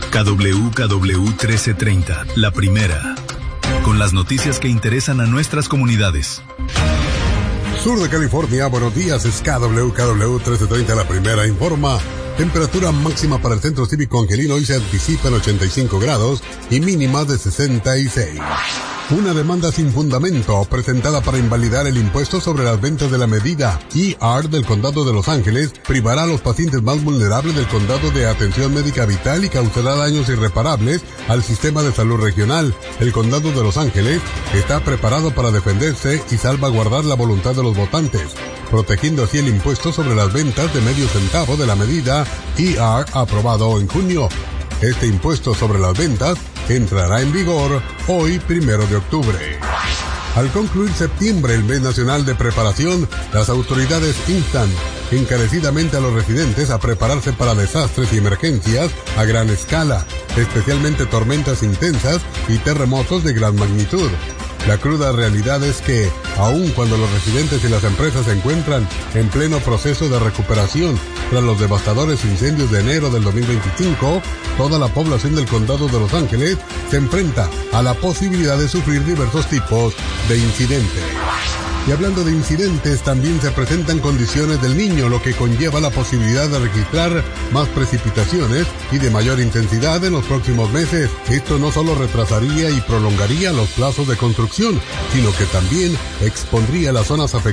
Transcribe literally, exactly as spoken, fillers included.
K W K W trece treinta, la primera. Con las noticias que interesan a nuestras comunidades. Sur de California, buenos días, es K W K W trece treinta, la primera, informa. Temperatura máxima para el Centro Cívico Angelino hoy se anticipa en ochenta y cinco grados y mínima de sesenta y seis. Una demanda sin fundamento presentada para invalidar el impuesto sobre las ventas de la medida E R del Condado de Los Ángeles privará a los pacientes más vulnerables del condado de atención médica vital y causará daños irreparables al sistema de salud regional. El Condado de Los Ángeles está preparado para defenderse y salvaguardar la voluntad de los votantes, protegiendo así el impuesto sobre las ventas de medio centavo de la medida E R aprobado en junio. Este impuesto sobre las ventas entrará en vigor hoy, primero de octubre. Al concluir septiembre, el mes nacional de preparación, las autoridades instan encarecidamente a los residentes a prepararse para desastres y emergencias a gran escala, especialmente tormentas intensas y terremotos de gran magnitud. La cruda realidad es que, aun cuando los residentes y las empresas se encuentran en pleno proceso de recuperación tras los devastadores incendios de enero del dos mil veinticinco, toda la población del condado de Los Ángeles se enfrenta a la posibilidad de sufrir diversos tipos de incidentes. Y hablando de incidentes, también se presentan condiciones del Niño, lo que conlleva la posibilidad de registrar más precipitaciones y de mayor intensidad en los próximos meses. Esto no solo retrasaría y prolongaría los plazos de construcción, sino que también expondría las zonas afectadas